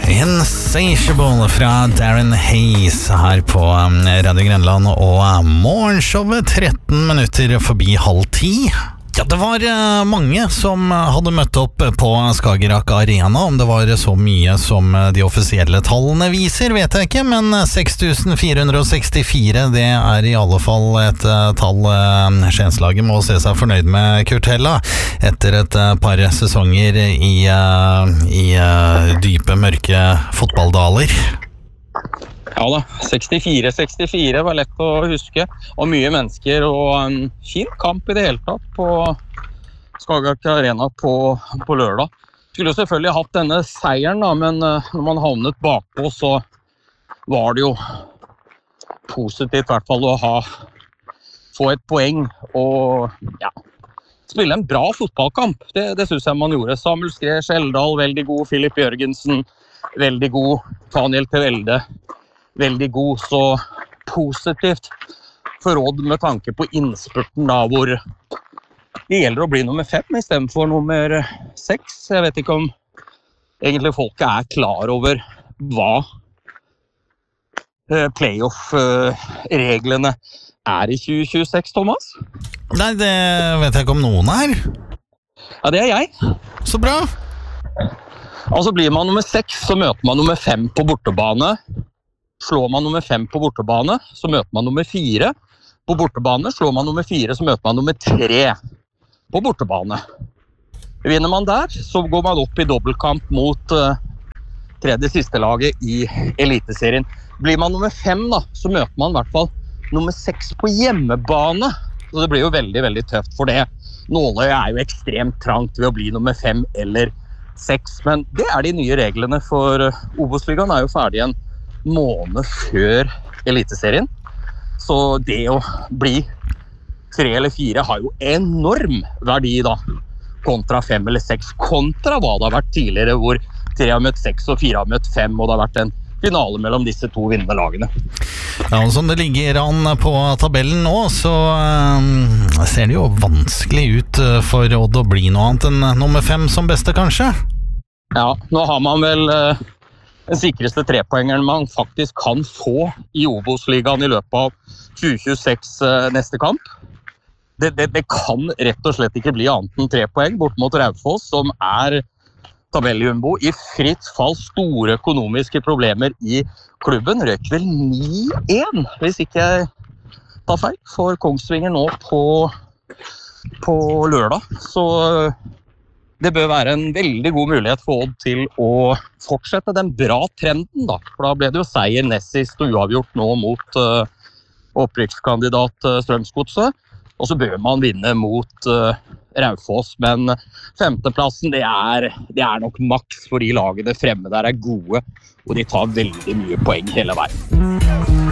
Insatiable fra Darren Hayes her på Radio Grenland og morgenshowet 13 minutter forbi 9:30. Ja, det var mange som hadde møtt opp på Skagerrak Arena. Om det var så mye som de offisielle tallene viser, vet jeg ikke, men 6464, det i alle fall et tall Skienslaget må se seg fornøyd med, Kurt Hella, etter et par sesonger i dype, mørke fotballdaler. Ja da, 64 var lett å huske, og mye mennesker, og en fin kamp i det hele tatt på Skagerrak Arena på lørdag. Skulle selvfølgelig hatt denne seieren da, men når man havnet bakpå så var det jo positivt I hvert fall å få et poeng og ja, spille en bra fotballkamp. Det synes jeg man gjorde. Samuel Skre Skjeldal, veldig god. Filip Jørgensen, veldig god. Daniel Tevelde, veldig god, så positivt forråd med tanke på innspurten da, hvor det gjelder å bli nummer 5 I stedet for nummer 6. Jeg vet ikke om egentlig folket klar over hva playoff-reglene I 2026, Thomas? Nei, det vet jeg ikke om noen her. Ja, det jeg. Så bra. Altså blir man nummer 6, så møter man nummer 5 på bortebane. Slår man nummer 5 på bortebane, så møter man nummer 4 på bortebane. Slår man nummer 4, så møter man nummer 3 på bortebane. Vinner man der, så går man opp I dobbeltkamp mot tredje siste laget I eliteserien. Blir man nummer 5 da, så møter man I hvert fall nummer 6 på hjemmebane. Så det blir jo veldig, veldig tøft for det. Nåløy jo ekstremt trangt ved å bli nummer 5 eller 6, men det de nye reglene for Obos-ligaen jo ferdig en måned før eliteserien. Så det å bli 3 eller 4 har jo enorm verdi da, kontra 5 eller 6, kontra hva det har vært tidligere, hvor 3 har møtt 6 og 4 har møtt 5, og det har vært en finale mellom disse to vinnende lagene. Ja, og som det ligger an på tabellen nå, så ser det jo vanskelig ut for Odd å bli noe annet enn nummer 5 som beste, kanskje? Ja, nå har man vel den sikreste trepoengeren man faktisk kan få I Obos-ligaen I løpet av 2026 neste kamp. Det kan rett og slett ikke bli annet enn 3 poeng bort mot Raufoss, som tabelljumbo I fritt fall, store økonomiske problemer I klubben. Røk vel 9-1, hvis ikke jeg tar feil, for Kongsvinger nå på lørdag. Så det bør være en veldig god mulighet for Odd til å fortsette den bra trenden da. For da ble det jo seier nest sist og uavgjort nå mot opprykkskandidat Strømsgodset. Og så bør man vinne mot Raufoss, men 5. plassen det nok maks for de lagene fremme der gode, og de tar veldig mye poeng hele veien.